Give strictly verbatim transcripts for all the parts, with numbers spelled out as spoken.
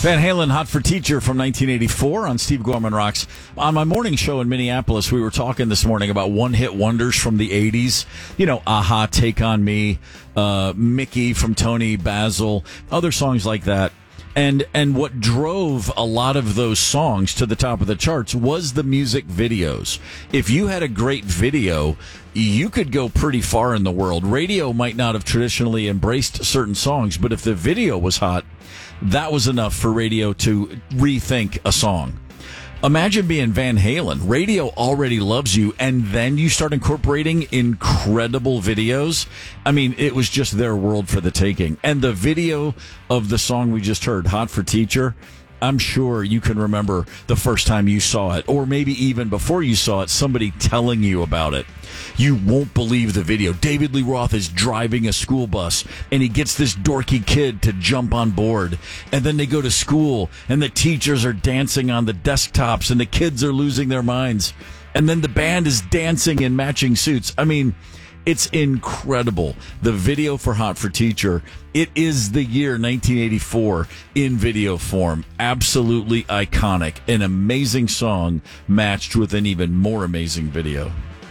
Van Halen, Hot for Teacher from nineteen eighty-four on Steve Gorman Rocks. On my morning show in Minneapolis, we were talking this morning about one-hit wonders from the eighties. You know, Aha, Take On Me, uh, Mickey from Tony Basil, other songs like that. And and what drove a lot of those songs to the top of the charts was the music videos. If you had a great video, you could go pretty far in the world. Radio might not have traditionally embraced certain songs, but if the video was hot, that was enough for radio to rethink a song. Imagine being Van Halen. Radio already loves you, and then you start incorporating incredible videos. I mean, it was just their world for the taking. And the video of the song we just heard, Hot for Teacher, I'm sure you can remember the first time you saw it, or maybe even before you saw it, somebody telling you about it. You won't believe the video. David Lee Roth is driving a school bus, and he gets this dorky kid to jump on board. And then they go to school, and the teachers are dancing on the desktops, and the kids are losing their minds. And then the band is dancing in matching suits. I mean, it's incredible. The video for Hot for Teacher, it is the year nineteen eighty-four in video form. Absolutely iconic. An amazing song matched with an even more amazing video.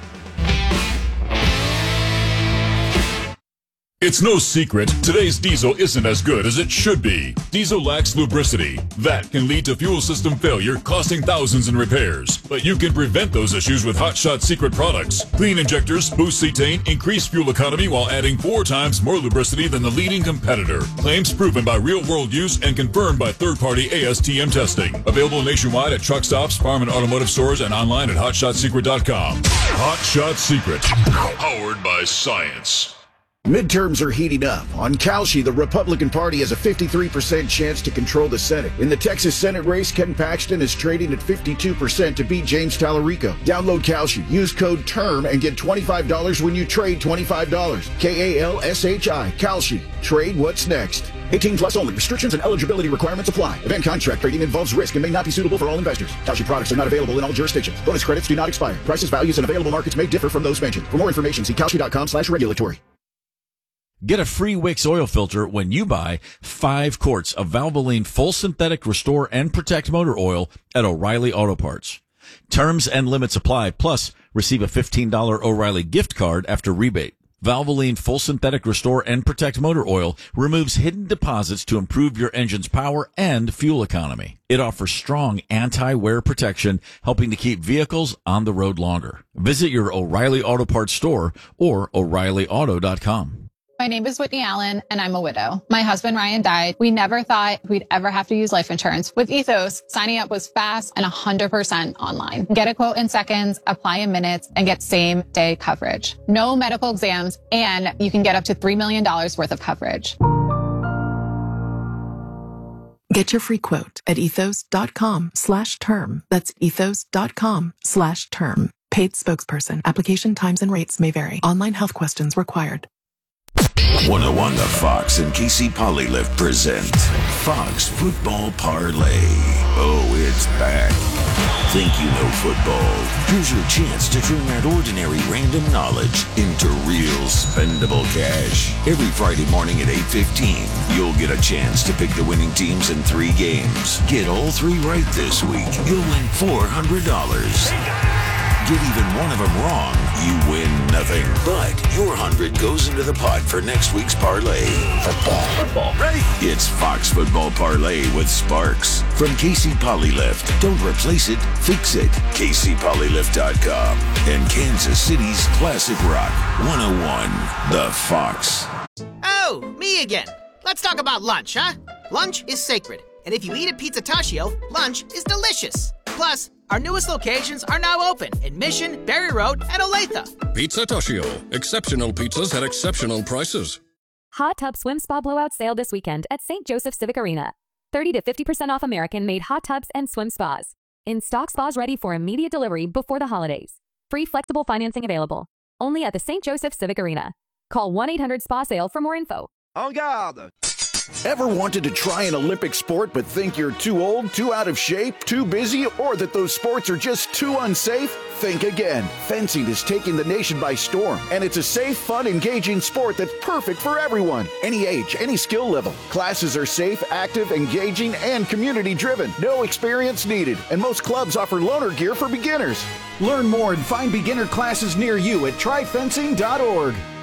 It's no secret, today's diesel isn't as good as it should be. Diesel lacks lubricity. That can lead to fuel system failure, costing thousands in repairs. But you can prevent those issues with Hot Shot Secret products. Clean injectors, boost cetane, increase fuel economy while adding four times more lubricity than the leading competitor. Claims proven by real-world use and confirmed by third-party A S T M testing. Available nationwide at truck stops, farm and automotive stores, and online at hot shot secret dot com. Hot Shot Secret. Powered by science. Midterms are heating up. On Kalshi, the Republican Party has a fifty-three percent chance to control the Senate. In the Texas Senate race, Ken Paxton is trading at fifty-two percent to beat James Tallarico. Download Kalshi, use code TERM, and get twenty-five dollars when you trade twenty-five dollars. K A L S H I, Kalshi. Trade what's next. eighteen plus only. Restrictions and eligibility requirements apply. Event contract trading involves risk and may not be suitable for all investors. Kalshi products are not available in all jurisdictions. Bonus credits do not expire. Prices, values, and available markets may differ from those mentioned. For more information, see kalshi dot com slash regulatory. Get a free Wix oil filter when you buy five quarts of Valvoline Full Synthetic Restore and Protect Motor Oil at O'Reilly Auto Parts. Terms and limits apply, plus receive a fifteen dollars O'Reilly gift card after rebate. Valvoline Full Synthetic Restore and Protect Motor Oil removes hidden deposits to improve your engine's power and fuel economy. It offers strong anti-wear protection, helping to keep vehicles on the road longer. Visit your O'Reilly Auto Parts store or O'Reilly Auto dot com. My name is Whitney Allen, and I'm a widow. My husband, Ryan, died. We never thought we'd ever have to use life insurance. With Ethos, signing up was fast and one hundred percent online. Get a quote in seconds, apply in minutes, and get same-day coverage. No medical exams, and you can get up to three million dollars worth of coverage. Get your free quote at ethos dot com slash term. That's ethos dot com slash term. Paid spokesperson. Application times and rates may vary. Online health questions required. one oh one The Fox and K C Polylift present Fox Football Parlay. Oh, it's back. Think you know football? Here's your chance to turn that ordinary random knowledge into real spendable cash. Every Friday morning at eight fifteen, you'll get a chance to pick the winning teams in three games. Get all three right this week, you'll win four hundred dollars. Get even one of them wrong, you win nothing. But your hundred goes into the pot for next week's parlay. Football. Football. Ready? It's Fox Football Parlay with Sparks from K C Polylift. Don't replace it, fix it. K C Polylift dot com and Kansas City's classic rock one oh one The Fox. Oh, me again. Let's talk about lunch, huh? Lunch is sacred. And if you eat at Pizza Tashio, lunch is delicious. Plus, our newest locations are now open in Mission, Berry Road, and Olathe. Pizza Toshio. Exceptional pizzas at exceptional prices. Hot Tub Swim Spa Blowout Sale this weekend at Saint Joseph Civic Arena. thirty to fifty percent off American-made hot tubs and swim spas. In-stock spas ready for immediate delivery before the holidays. Free flexible financing available. Only at the Saint Joseph Civic Arena. Call one eight hundred S P A SALE for more info. En garde! Ever wanted to try an Olympic sport but think you're too old, too out of shape, too busy, or that those sports are just too unsafe? Think again. Fencing is taking the nation by storm, and it's a safe, fun, engaging sport that's perfect for everyone. Any age, any skill level. Classes are safe, active, engaging, and community-driven. No experience needed, and most clubs offer loaner gear for beginners. Learn more and find beginner classes near you at try fencing dot org.